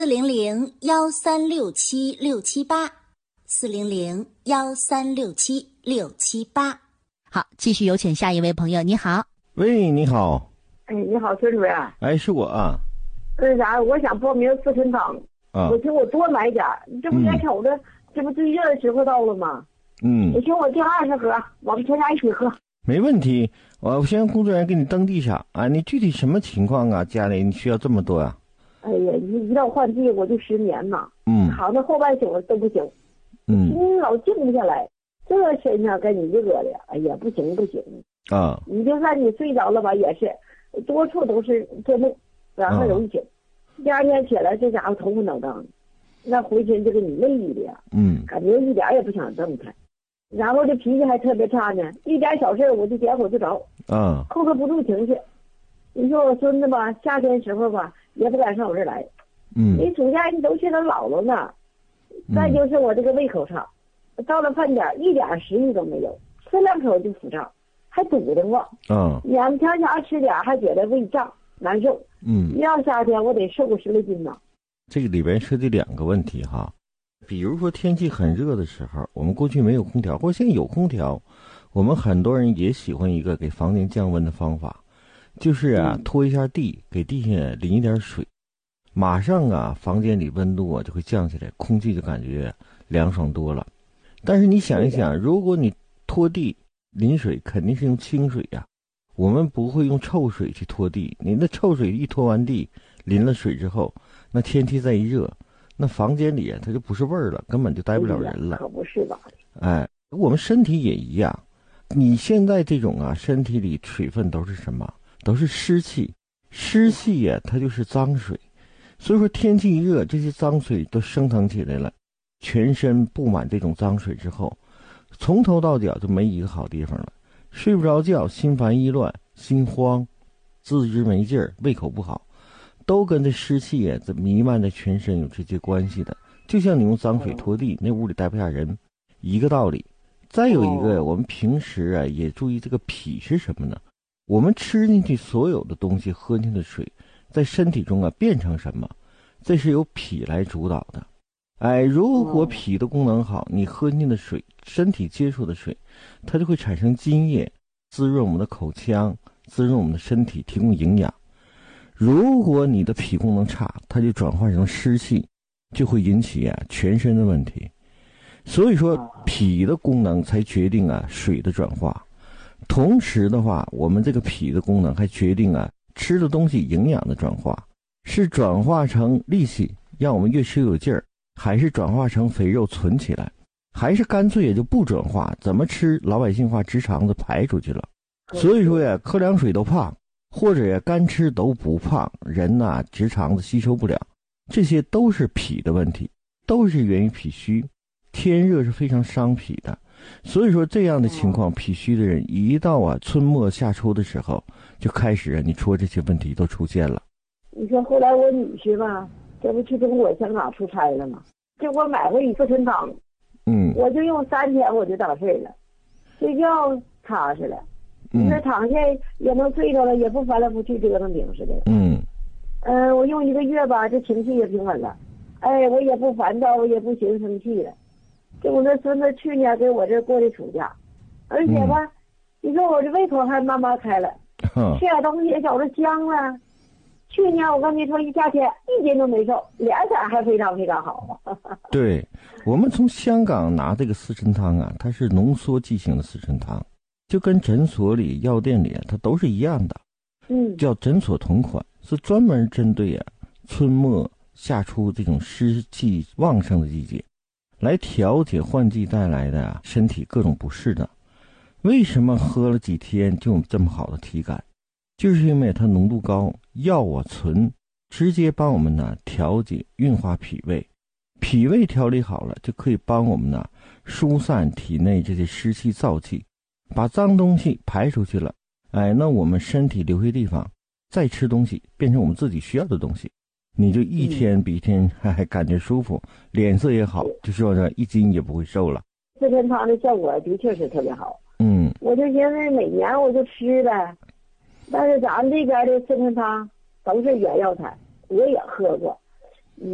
400-1367-678，400-1367-678。好，继续有请下一位朋友。你好。 喂，你好。 哎，你好，孙主任。 哎，是我啊。 那啥，我想报名四神汤。我听我多买点，这不眼瞅着，这不最热的时候到了吗？我听我订20盒，我们全家一起喝。 没问题，我先让工作人员给你登记上啊。你具体什么情况啊？家里你需要这么多啊？ 哎呀，一到换季我就失眠呐。好的后半宿都不行。心老静不下来，这身上跟你热的，哎呀，不行啊！你就算你睡着了吧，也是多处都是做梦，然后容易醒。第二天起来，这家伙头昏脑胀，那浑身就给你累的呀。感觉一点也不想动弹。然后这脾气还特别差呢，一点小事我就点火就着，控制不住情绪。你说我孙子吧，夏天时候吧也不敢上我这儿来，你暑假你都去他姥姥呢。再就是我这个胃口差，到了饭点一点食欲都没有，吃2口就腹胀，还堵得慌。眼瞧瞧吃点还觉得胃胀难受。一到夏天我得瘦个10来斤呢。 这个里边涉及2个问题哈。比如说天气很热的时候，我们过去没有空调，或者现在有空调，我们很多人也喜欢一个给房间降温的方法，就是拖一下地，给地下淋一点水，马上房间里温度就会降下来，空气就感觉凉爽多了。但是你想一想，如果你拖地淋水，肯定是用清水呀，我们不会用臭水去拖地。你那臭水一拖完地，淋了水之后，那天气再一热，那房间里它就不是味儿了，根本就待不了人了。 可不是吧？ 我们身体也一样。你现在这种身体里水分都是什么？都是湿气。湿气它就是脏水。所以说天气一热，这些脏水都升腾起来了，全身布满这种脏水之后，从头到脚就没一个好地方了，睡不着觉，心烦意乱，心慌，自知没劲儿，胃口不好，都跟这湿气这弥漫在全身有直接关系的。就像你用脏水拖地，那屋里待不下人，一个道理。再有一个，我们平时也注意这个脾是什么呢？我们吃进去所有的东西，喝进去的水，在身体中变成什么？这是由脾来主导的。如果脾的功能好，你喝进的水，身体接触的水，它就会产生津液，滋润我们的口腔，滋润我们的身体，提供营养。如果你的脾功能差，它就转化成湿气，就会引起全身的问题。所以说脾的功能才决定水的转化。同时的话，我们这个脾的功能还决定吃的东西营养的转化，是转化成力气让我们越吃越有劲儿，还是转化成肥肉存起来，还是干脆也就不转化，怎么吃老百姓话直肠子排出去了。所以说喝凉水都胖，或者干吃都不胖，人直肠子吸收不了，这些都是脾的问题，都是源于脾虚。天热是非常伤脾的，所以说这样的情况，脾虚的人一到春末夏初的时候，就开始你说这些问题都出现了。 你说后来我女婿吧，这不去中国香港出差了吗？结果买回一个参汤，我就用3天我就到事了，睡觉踏实了。你说躺下也能睡着了，也不翻来覆去折腾饼似的。我用1个月吧，这情绪也平稳了。我也不烦躁，我也不寻思生气了。这我那孙子去年给我这过的暑假，而且吧，你说我这胃口还慢慢开了，吃点东西也觉着香了。去年我跟你说一夏天1斤都没瘦，脸色还非常非常好。 对，我们从香港拿这个四神汤它是浓缩剂型的四神汤，就跟诊所里药店里它都是一样的。叫诊所同款，是专门针对春末夏初这种湿气旺盛的季节，来调节换季带来的身体各种不适的。为什么喝了几天就有这么好的体感？就是因为它浓度高，药醇直接帮我们调节运化脾胃，脾胃调理好了，就可以帮我们疏散体内这些湿气燥气，把脏东西排出去了。那我们身体留下地方再吃东西，变成我们自己需要的东西，你就一天比一天还感觉舒服，脸色也好，就说1斤也不会瘦了。 四神汤的效果的确是特别好。我就寻思每年我就吃呗，但是咱们这边的四神汤都是原药材，我也喝过，